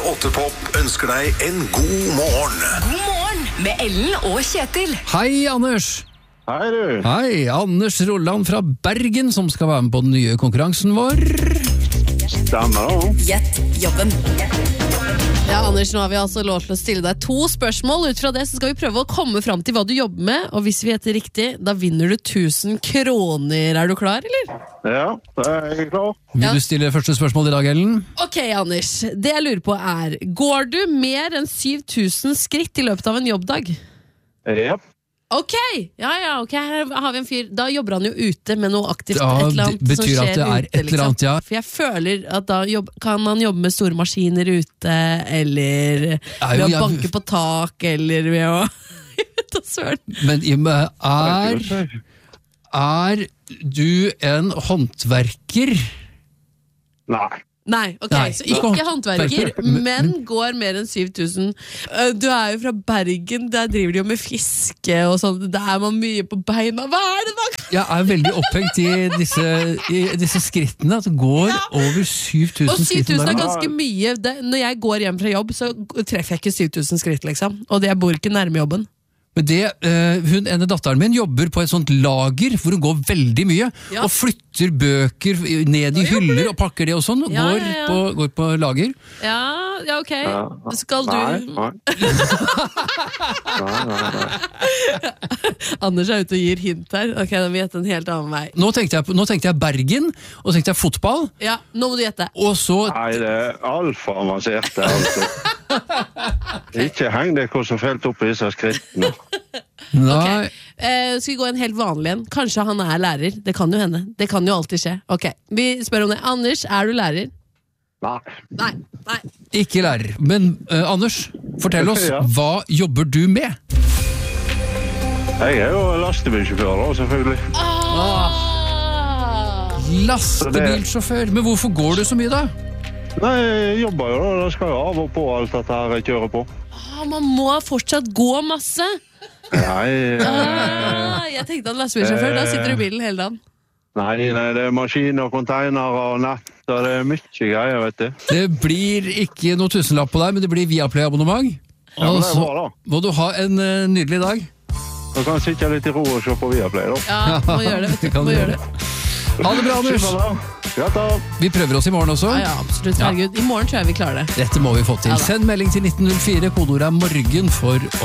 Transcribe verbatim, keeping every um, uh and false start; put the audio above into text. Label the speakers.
Speaker 1: åtte Pop ønsker deg en god morgen.
Speaker 2: God morgen med Ellen og Kjetil.
Speaker 3: Hei, Anders.
Speaker 4: Hei du.
Speaker 3: Hei, Anders Rolland fra Bergen, som skal være med på den nye konkurransen vår.
Speaker 4: Stemmer da.
Speaker 2: Gjett jobben.
Speaker 5: Ja, Anders, nå har vi altså lov til å stille deg to spørsmål. Ut fra det så skal vi prøve å komme frem til hva du jobber med, og hvis vi gjetter riktig, da vinner du tusen kroner. Er du klar, eller?
Speaker 4: Ja, det er jeg klar.
Speaker 3: Vil
Speaker 5: Ja.
Speaker 3: du stille første spørsmål i dag, Ellen?
Speaker 5: Ok, Anders. Det jeg lurer på er, går du mer enn syv tusen skritt i løpet av en jobbdag?
Speaker 4: Ja.
Speaker 5: Ok, ja, ja, ok, her har vi en fyr. Da jobber han jo ute med noe aktivt,
Speaker 3: Ja,
Speaker 5: et eller annet
Speaker 3: det
Speaker 5: som
Speaker 3: betyr
Speaker 5: skjer
Speaker 3: at det er
Speaker 5: ute,
Speaker 3: et eller
Speaker 5: liksom.
Speaker 3: annet, ja.
Speaker 5: For jeg føler at da jobb, kan han jobbe med store maskiner ute, eller
Speaker 3: Ja,
Speaker 5: ved
Speaker 3: jo,
Speaker 5: å
Speaker 3: jeg-
Speaker 5: banke på tak, eller ved å... Ta søren.
Speaker 3: Men i og med- er, er du en håndverker?
Speaker 4: Nei.
Speaker 5: Nei, ok,
Speaker 3: Nei,
Speaker 5: så
Speaker 3: ikke
Speaker 5: ikke håndverker,
Speaker 3: håndverker,
Speaker 5: men går mer enn syv tusen. Øh, Du er jo fra Bergen, der driver de jo med fiske og sånn, der er man mye på beina. Hva er det da?
Speaker 3: Jeg er veldig opphengt i disse, i disse skrittene, at det går over syv tusen
Speaker 5: Og syv
Speaker 3: skritt.
Speaker 5: tusen er
Speaker 3: om dagen.
Speaker 5: ganske mye. Det, når jeg går hjem fra jobb, så treffer jeg ikke syv tusen skritt, liksom. Og jeg bor ikke nærme jobben.
Speaker 3: Men det, eh, hun, ene datteren min jobber på et sånt lager hvor hun går veldig mye,
Speaker 5: Ja.
Speaker 3: og flytter bøker ned i
Speaker 5: Hva jobber
Speaker 3: hyller
Speaker 5: du?
Speaker 3: og pakker det og sånn, og
Speaker 5: Ja,
Speaker 3: går,
Speaker 5: ja, ja.
Speaker 3: På, går på lager.
Speaker 5: Ja, ja, ok.
Speaker 4: Ja.
Speaker 5: Skal du...
Speaker 4: Nei, nei. nei, nei, nei.
Speaker 5: Anders er ute og gir hint her. Ok, da må vi gjette en helt annen vei.
Speaker 3: Nå tenkte jeg, på- nå tenkte jeg Bergen, og så tenkte jeg fotball,
Speaker 5: Ja, nå må du gjette.
Speaker 3: og så
Speaker 4: Nei, det er altfor avansert det, altså. Ikke heng deg så fælt opp i disse skrittene.
Speaker 3: Nei,
Speaker 5: Eh, skal vi gå en helt vanlig en? Kanskje han er lærer? Det kan jo hende. Det kan jo alltid skje. Ok, vi spør om det. Anders, er du lærer?
Speaker 4: Nei.
Speaker 5: Nei, nei.
Speaker 3: ikke lærer. Men eh, Anders, fortell oss,
Speaker 4: Ja.
Speaker 3: hva jobber du med?
Speaker 4: Jeg er jo lastebilsjåfør da, selvfølgelig.
Speaker 5: Ah!
Speaker 3: Lastebilsjåfør. Men hvorfor går du så mye da?
Speaker 4: Nei, jeg jobber jo da. Det skal jo av og på alt dette her jeg kjører på.
Speaker 5: Ah, man må fortsatt gå masse.
Speaker 4: Nei, eh,
Speaker 5: Ah, jeg tenkte at lastebilsjåfør, da sitter du i bilen hele dagen.
Speaker 4: nei, nei, det er maskiner, containere og nett, og det er mye greier, vet du.
Speaker 3: Det blir ikke noe tusenlapp på deg, men det blir Viaplay-abonnement.
Speaker 4: Ja, men
Speaker 3: Og
Speaker 4: det er
Speaker 3: så
Speaker 4: bra da.
Speaker 3: må du ha en eh, nydelig dag.
Speaker 4: Da kan jeg sitte litt i ro og se på Viaplay da.
Speaker 5: Ja, må gjøre det, vet
Speaker 3: Det
Speaker 5: du.
Speaker 3: kan
Speaker 5: Må
Speaker 3: du
Speaker 5: gjøre
Speaker 3: gjøre.
Speaker 5: det.
Speaker 3: Ha det bra, Anders.
Speaker 4: Supert, da. Ja, da.
Speaker 3: Vi prøver oss i morgen også.
Speaker 5: Ja, ja, absolutt. Herregud. I morgen tror jeg vi klarer det.
Speaker 3: Dette må vi få til.
Speaker 5: Ja da.
Speaker 3: Send melding til nitten null fire, kodeordet er morgen for